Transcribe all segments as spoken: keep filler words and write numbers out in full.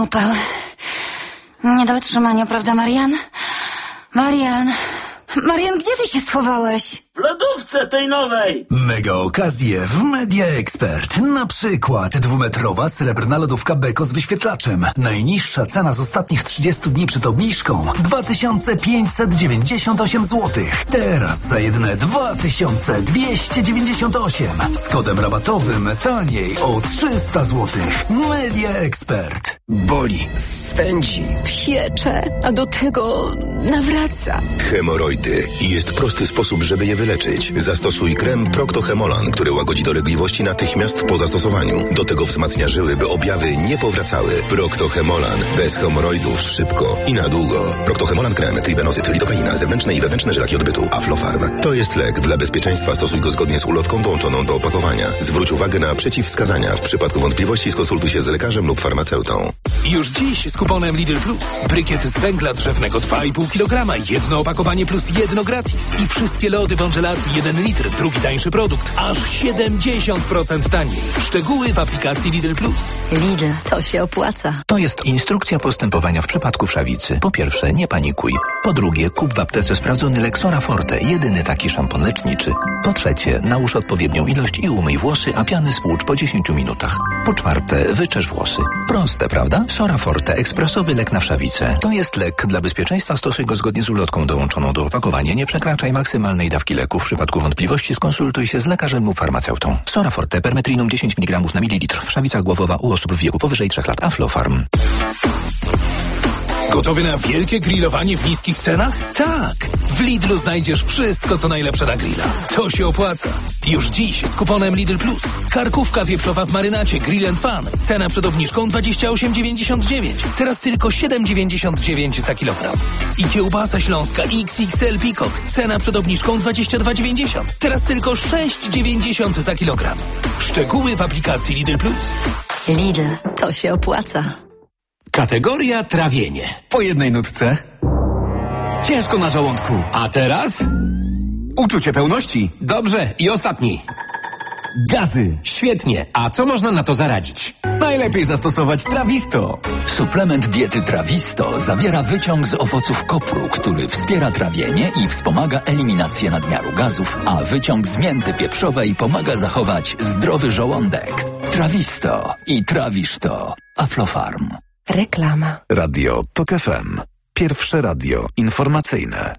upał. Nie do wytrzymania, prawda, Marian? Marian... Marian, gdzie ty się schowałeś? W lodówce tej nowej! Mega okazje w Media Expert. Na przykład dwumetrowa srebrna lodówka Beko z wyświetlaczem. Najniższa cena z ostatnich trzydziestu dni przed obniżką dwa tysiące pięćset dziewięćdziesiąt osiem złotych. Teraz za jedyne dwa tysiące dwieście dziewięćdziesiąt osiem. Z kodem rabatowym taniej o trzysta złotych. Media Expert. Boli, swędzi, piecze, a do tego nawraca. Hemoroidy. Jest prosty sposób, żeby je wyleczyć. Zastosuj krem Procto-Hemolan, który łagodzi dolegliwości natychmiast po zastosowaniu. Do tego wzmacnia żyły, by objawy nie powracały. Procto-Hemolan. Bez hemoroidów szybko i na długo. Procto-Hemolan krem, tribenozyt, lidokaina, zewnętrzne i wewnętrzne żelaki odbytu, Aflofarm. To jest lek. Dla bezpieczeństwa stosuj go zgodnie z ulotką dołączoną do opakowania. Zwróć uwagę na przeciwwskazania. W przypadku wątpliwości skonsultuj się z lekarzem lub farmaceutą. Już dziś z kuponem Lidl Plus. Brykiet z węgla drzewnego dwa i pół kilograma. Jedno opakowanie plus jedno gratis. I wszystkie lody Bądżelacji jeden litr. Drugi tańszy produkt. Aż siedemdziesiąt procent taniej. Szczegóły w aplikacji Lidl Plus. Lidl, to się opłaca. To jest instrukcja postępowania w przypadku wszawicy. Po pierwsze, nie panikuj. Po drugie, kup w aptece sprawdzony lek Sora Forte. Jedyny taki szampon leczniczy. Po trzecie, nałóż odpowiednią ilość i umyj włosy, a piany spłucz po dziesięciu minutach. Po czwarte, wyczesz włosy. Proste, prawda? Sora Forte, ekspresowy lek na wszawicę. To jest lek. Dla bezpieczeństwa stosuj go zgodnie z ulotką dołączoną do opakowania. Nie przekraczaj maksymalnej dawki leku. W przypadku wątpliwości skonsultuj się z lekarzem lub farmaceutą. Sora Forte, permetrinum dziesięć miligramów na mililitr. Wszawica głowowa u osób w wieku powyżej trzech lat. Aflofarm. Gotowy na wielkie grillowanie w niskich cenach? Tak! W Lidlu znajdziesz wszystko, co najlepsze na grilla. To się opłaca. Już dziś z kuponem Lidl Plus. Karkówka wieprzowa w marynacie Grill and Fun. Cena przed obniżką dwadzieścia osiem dziewięćdziesiąt dziewięć. Teraz tylko siedem dziewięćdziesiąt dziewięć za kilogram. I kiełbasa śląska X X L Peacock. Cena przed obniżką dwadzieścia dwa dziewięćdziesiąt. Teraz tylko sześć dziewięćdziesiąt za kilogram. Szczegóły w aplikacji Lidl Plus. Lidl, to się opłaca. Kategoria trawienie. Po jednej nutce. Ciężko na żołądku. A teraz? Uczucie pełności. Dobrze, i ostatni. Gazy. Świetnie. A co można na to zaradzić? Najlepiej zastosować Trawisto. Suplement diety Trawisto zawiera wyciąg z owoców kopru, który wspiera trawienie i wspomaga eliminację nadmiaru gazów, a wyciąg z mięty pieprzowej pomaga zachować zdrowy żołądek. Trawisto i trawisz to. Aflofarm. Reklama. Radio Tok F M. Pierwsze radio informacyjne.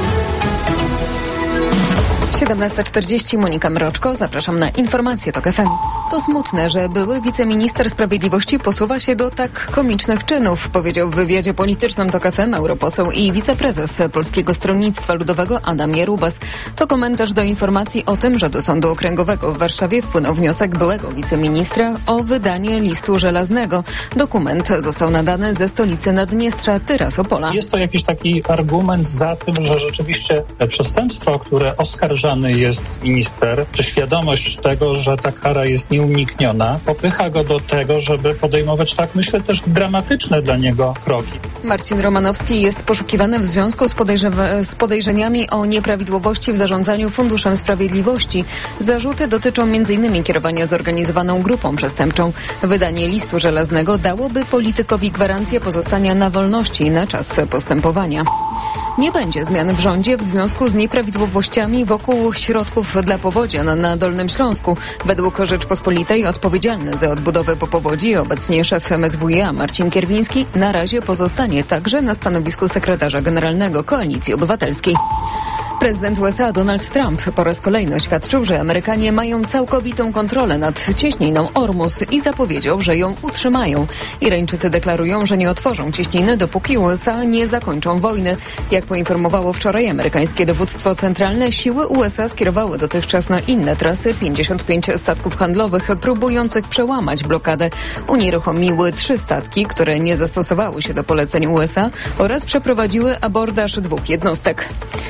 siedemnasta czterdzieści, Monika Mroczko, zapraszam na informacje Tok F M. To smutne, że były wiceminister sprawiedliwości posuwa się do tak komicznych czynów, powiedział w wywiadzie politycznym Tok F M europoseł i wiceprezes Polskiego Stronnictwa Ludowego Adam Jarubas. To komentarz do informacji o tym, że do Sądu Okręgowego w Warszawie wpłynął wniosek byłego wiceministra o wydanie listu żelaznego. Dokument został nadany ze stolicy Naddniestrza, Tyrasopola. Jest to jakiś taki argument za tym, że rzeczywiście przestępstwo, które oskarża jest minister, czy świadomość tego, że ta kara jest nieunikniona, popycha go do tego, żeby podejmować, tak myślę, też dramatyczne dla niego kroki. Marcin Romanowski jest poszukiwany w związku z, podejrzewa- z podejrzeniami o nieprawidłowości w zarządzaniu Funduszem Sprawiedliwości. Zarzuty dotyczą m in kierowania zorganizowaną grupą przestępczą. Wydanie listu żelaznego dałoby politykowi gwarancję pozostania na wolności na czas postępowania. Nie będzie zmian w rządzie w związku z nieprawidłowościami wokół środków dla powodzian na Dolnym Śląsku. Według Rzeczpospolitej odpowiedzialny za odbudowę po powodzi, obecnie szef M S W iA Marcin Kierwiński, na razie pozostanie także na stanowisku sekretarza generalnego Koalicji Obywatelskiej. Prezydent U S A Donald Trump po raz kolejny oświadczył, że Amerykanie mają całkowitą kontrolę nad cieśniną Ormus i zapowiedział, że ją utrzymają. Irańczycy deklarują, że nie otworzą cieśniny, dopóki U S A nie zakończą wojny. Jak poinformowało wczoraj amerykańskie dowództwo centralne, siły U S A skierowały dotychczas na inne trasy pięćdziesiąt pięć statków handlowych próbujących przełamać blokadę. Unieruchomiły trzy statki, które nie zastosowały się do poleceń U S A oraz przeprowadziły abordaż dwóch jednostek.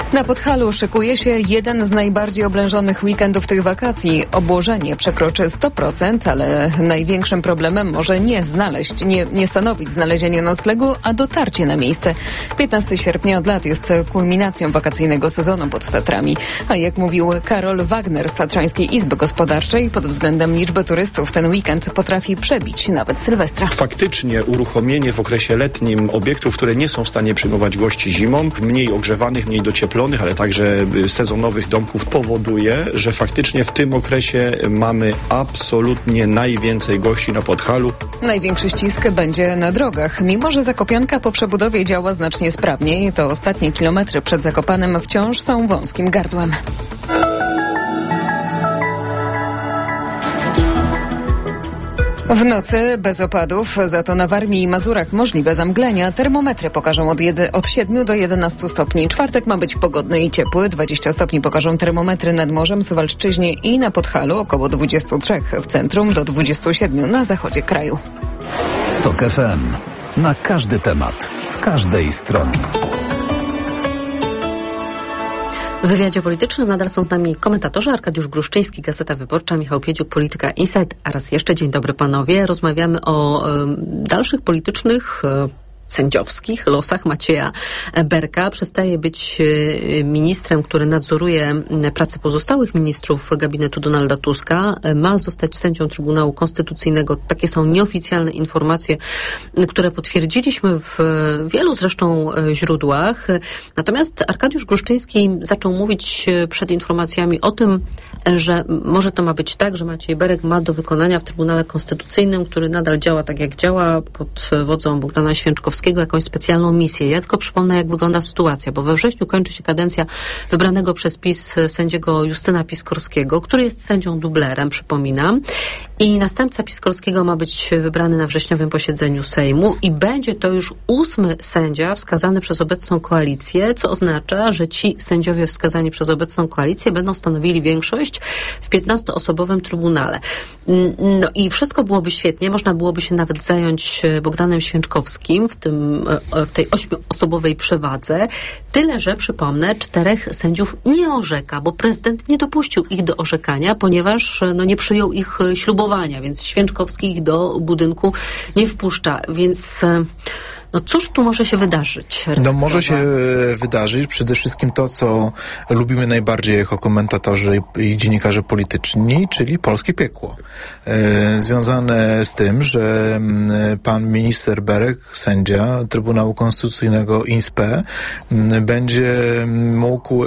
Na Podhalu szykuje się jeden z najbardziej oblężonych weekendów tych wakacji. Obłożenie przekroczy sto procent, ale największym problemem może nie znaleźć, nie, nie stanowić znalezienie noclegu, a dotarcie na miejsce. piętnastego sierpnia od lat jest kulminacją wakacyjnego sezonu pod Tatrami. A jak mówił Karol Wagner z Tatrzańskiej Izby Gospodarczej, pod względem liczby turystów ten weekend potrafi przebić nawet Sylwestra. Faktycznie uruchomienie w okresie letnim obiektów, które nie są w stanie przyjmować gości zimą, mniej ogrzewanych, mniej docieplonych, ale także sezonowych domków powoduje, że faktycznie w tym okresie mamy absolutnie najwięcej gości na Podhalu. Największy ścisk będzie na drogach. Mimo że Zakopianka po przebudowie działa znacznie sprawniej, to ostatnie kilometry przed Zakopanem wciąż są wąskim gardłem. W nocy bez opadów, za to na Warmii i Mazurach możliwe zamglenia. Termometry pokażą od, jedy, od siedmiu do jedenastu stopni. Czwartek ma być pogodny i ciepły. dwadzieścia stopni pokażą termometry nad Morzem, Suwalszczyźnie i na Podhalu. Około dwadzieścia trzy w centrum do dwudziestu siedmiu na zachodzie kraju. Tok F M. Na każdy temat, z każdej strony. W wywiadzie politycznym nadal są z nami komentatorzy Arkadiusz Gruszczyński, Gazeta Wyborcza, Michał Piedziuk, Polityka Insight. A raz jeszcze dzień dobry panowie. Rozmawiamy o y, dalszych politycznych y, sędziowskich losach Macieja Berka. Przestaje być ministrem, który nadzoruje pracę pozostałych ministrów gabinetu Donalda Tuska. Ma zostać sędzią Trybunału Konstytucyjnego. Takie są nieoficjalne informacje, które potwierdziliśmy w wielu zresztą źródłach. Natomiast Arkadiusz Gruszczyński zaczął mówić przed informacjami o tym, że może to ma być tak, że Maciej Berek ma do wykonania w Trybunale Konstytucyjnym, który nadal działa tak jak działa, pod wodzą Bogdana Święczkowskiego, jakąś specjalną misję. Ja tylko przypomnę, jak wygląda sytuacja, bo we wrześniu kończy się kadencja wybranego przez PiS sędziego Justyna Piskorskiego, który jest sędzią dublerem, przypominam. I następca Piskorskiego ma być wybrany na wrześniowym posiedzeniu Sejmu i będzie to już ósmy sędzia wskazany przez obecną koalicję, co oznacza, że ci sędziowie wskazani przez obecną koalicję będą stanowili większość w piętnastoosobowym Trybunale. No i wszystko byłoby świetnie, można byłoby się nawet zająć Bogdanem Święczkowskim w tym, w tej ośmioosobowej przewadze. Tyle, że przypomnę, czterech sędziów nie orzeka, bo prezydent nie dopuścił ich do orzekania, ponieważ no, nie przyjął ich ślubowania, więc Święczkowski ich do budynku nie wpuszcza, więc no cóż tu może się wydarzyć? No może się wydarzyć przede wszystkim to, co lubimy najbardziej jako komentatorzy i dziennikarze polityczni, czyli polskie piekło. E, związane z tym, że pan minister Berek, sędzia Trybunału Konstytucyjnego I N S P E, będzie mógł e,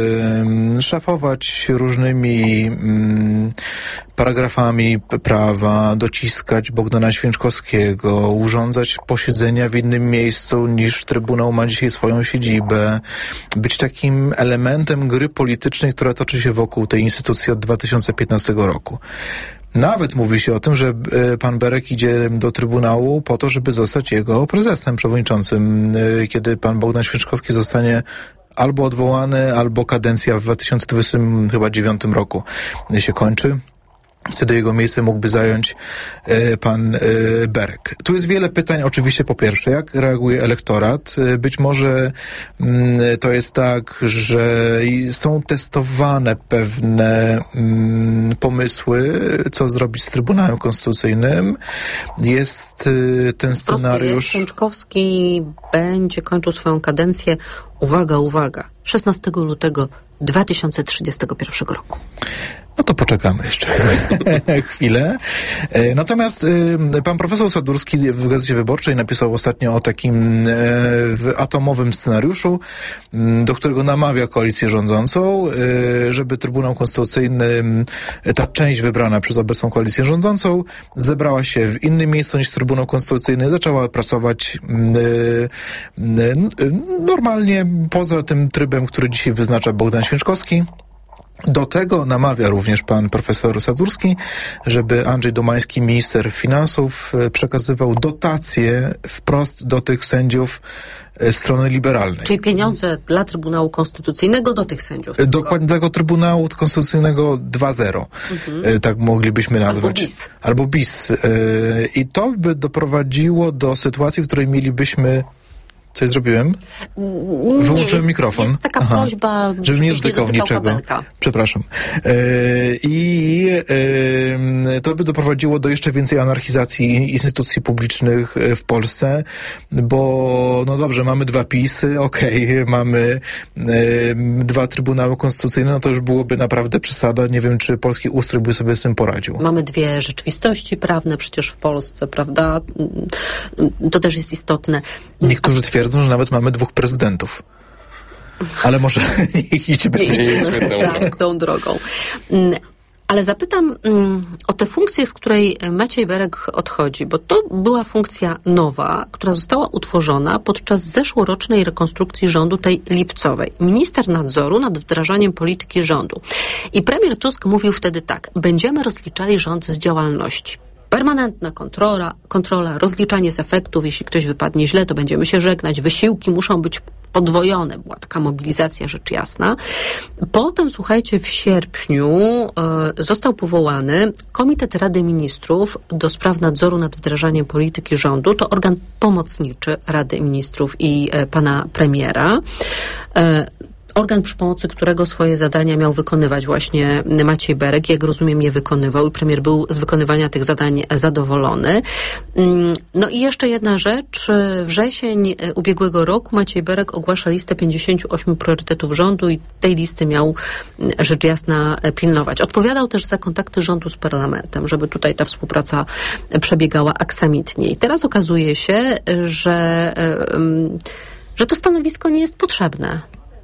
szafować różnymi m, paragrafami prawa, dociskać Bogdana Święczkowskiego, urządzać posiedzenia w innym miejscu niż Trybunał ma dzisiaj swoją siedzibę, być takim elementem gry politycznej, która toczy się wokół tej instytucji od dwa tysiące piętnastego roku. Nawet mówi się o tym, że pan Berek idzie do Trybunału po to, żeby zostać jego prezesem, przewodniczącym, kiedy pan Bogdan Święczkowski zostanie albo odwołany, albo kadencja w dwa tysiące dwudziestym dziewiątym roku się kończy. Wtedy jego miejsce mógłby zająć e, pan e, Berek. Tu jest wiele pytań. Oczywiście po pierwsze, jak reaguje elektorat? E, być może m, to jest tak, że są testowane pewne m, pomysły, co zrobić z Trybunałem Konstytucyjnym. Jest e, ten scenariusz... Święczkowski będzie kończył swoją kadencję, uwaga, uwaga, szesnastego lutego dwa tysiące trzydziestego pierwszego roku. No to poczekamy jeszcze chwilę. Natomiast pan profesor Sadurski w Gazecie Wyborczej napisał ostatnio o takim atomowym scenariuszu, do którego namawia koalicję rządzącą, żeby Trybunał Konstytucyjny, ta część wybrana przez obecną koalicję rządzącą, zebrała się w innym miejscu niż Trybunał Konstytucyjny, zaczęła pracować normalnie poza tym trybem, który dzisiaj wyznacza Bogdan Święczkowski. Do tego namawia również pan profesor Sadurski, żeby Andrzej Domański, minister finansów, przekazywał dotacje wprost do tych sędziów strony liberalnej. Czyli pieniądze dla Trybunału Konstytucyjnego do tych sędziów. Dokładnie tego Trybunału Konstytucyjnego dwa zero. Mhm. Tak moglibyśmy nazwać. Albo bis. Albo bis. I to by doprowadziło do sytuacji, w której mielibyśmy Coś zrobiłem? Wyłączyłem mikrofon. Jest taka Aha. prośba, żeby nie dotykał niczego. Kabelka. Przepraszam. E, I e, to by doprowadziło do jeszcze więcej anarchizacji instytucji publicznych w Polsce, bo no dobrze, mamy dwa PiSy, okej, okay, mamy e, dwa Trybunały Konstytucyjne, no to już byłoby naprawdę przesada. Nie wiem, czy polski ustrój by sobie z tym poradził. Mamy dwie rzeczywistości prawne przecież w Polsce, prawda? To też jest istotne. Niektórzy twierdzą, że nawet mamy dwóch prezydentów. Ale może nie idźmy, nie idźmy tak, tą drogą. Ale zapytam um, o tę funkcję, z której Maciej Berek odchodzi, bo to była funkcja nowa, która została utworzona podczas zeszłorocznej rekonstrukcji rządu, tej lipcowej. Minister nadzoru nad wdrażaniem polityki rządu. I premier Tusk mówił wtedy tak: będziemy rozliczali rząd z działalności. Permanentna kontrola, kontrola, rozliczanie z efektów. Jeśli ktoś wypadnie źle, to będziemy się żegnać. Wysiłki muszą być podwojone. Była taka mobilizacja, rzecz jasna. Potem, słuchajcie, w sierpniu e, został powołany Komitet Rady Ministrów do spraw nadzoru nad wdrażaniem polityki rządu. To organ pomocniczy Rady Ministrów i e, pana premiera. E, Organ, przy pomocy którego swoje zadania miał wykonywać właśnie Maciej Berek. Jak rozumiem, je wykonywał i premier był z wykonywania tych zadań zadowolony. No i jeszcze jedna rzecz. Wrzesień ubiegłego roku Maciej Berek ogłasza listę pięćdziesięciu ośmiu priorytetów rządu i tej listy miał, rzecz jasna, pilnować. Odpowiadał też za kontakty rządu z parlamentem, żeby tutaj ta współpraca przebiegała aksamitnie. I teraz okazuje się, że, że to stanowisko nie jest potrzebne.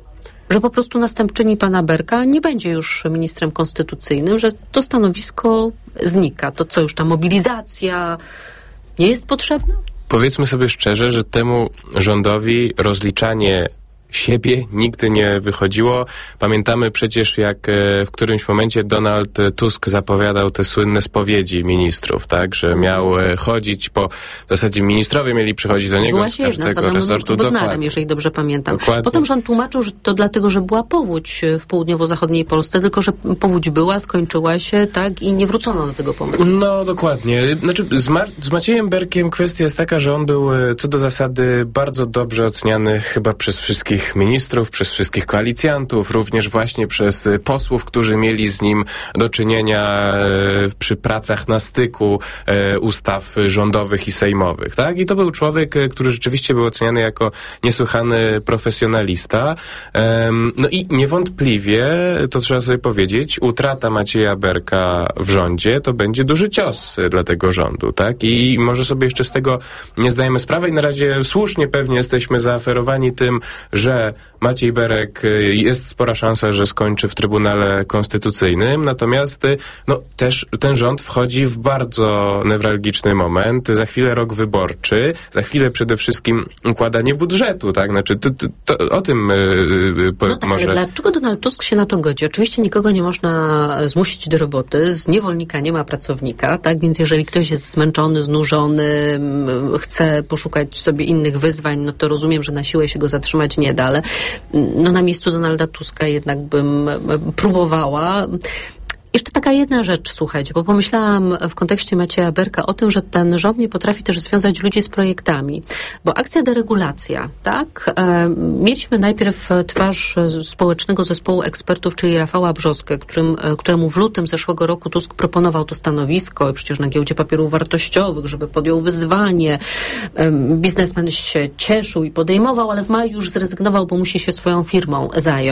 Że po prostu następczyni pana Berka nie będzie już ministrem konstytucyjnym, że to stanowisko znika. To co, już ta mobilizacja nie jest potrzebna? Powiedzmy sobie szczerze, że temu rządowi rozliczanie siebie nigdy nie wychodziło. Pamiętamy przecież, jak w którymś momencie Donald Tusk zapowiadał te słynne spowiedzi ministrów, tak, że miał chodzić po, w zasadzie ministrowie mieli przychodzić do niego była z każdego jedna, resortu. Dokładnie, jeżeli dobrze pamiętam. Dokładnie. Potem rząd tłumaczył, że to dlatego, że była powódź w południowo-zachodniej Polsce, tylko że powódź była, skończyła się, tak, i nie wrócono do tego pomysłu. No, dokładnie. Znaczy, z, Mar- z Maciejem Berkiem kwestia jest taka, że on był co do zasady bardzo dobrze oceniany chyba przez wszystkich ministrów, przez wszystkich koalicjantów, również właśnie przez posłów, którzy mieli z nim do czynienia e, przy pracach na styku e, ustaw rządowych i sejmowych, tak? I to był człowiek, e, który rzeczywiście był oceniany jako niesłychany profesjonalista. E, no i niewątpliwie, to trzeba sobie powiedzieć, utrata Macieja Berka w rządzie to będzie duży cios dla tego rządu, tak? I może sobie jeszcze z tego nie zdajemy sprawy i na razie słusznie pewnie jesteśmy zaaferowani tym, że Maciej Berek, jest spora szansa, że skończy w Trybunale Konstytucyjnym, natomiast no, też ten rząd wchodzi w bardzo newralgiczny moment, za chwilę rok wyborczy, za chwilę przede wszystkim układanie budżetu, tak? Znaczy, to, to, to, o tym yy, po, no tak, może... ale dlaczego Donald Tusk się na to godzi? Oczywiście nikogo nie można zmusić do roboty, z niewolnika nie ma pracownika, tak? Więc jeżeli ktoś jest zmęczony, znużony, chce poszukać sobie innych wyzwań, no to rozumiem, że na siłę się go zatrzymać nie da, ale no na miejscu Donalda Tuska jednak bym próbowała. Jeszcze taka jedna rzecz, słuchajcie, bo pomyślałam w kontekście Macieja Berka o tym, że ten rząd nie potrafi też związać ludzi z projektami, bo akcja deregulacja, tak? E, mieliśmy najpierw twarz społecznego zespołu ekspertów, czyli Rafała Brzoskę, którym, któremu w lutym zeszłego roku Tusk proponował to stanowisko, przecież na giełdzie papierów wartościowych, żeby podjął wyzwanie. E, biznesmen się cieszył i podejmował, ale w maju już zrezygnował, bo musi się swoją firmą zająć.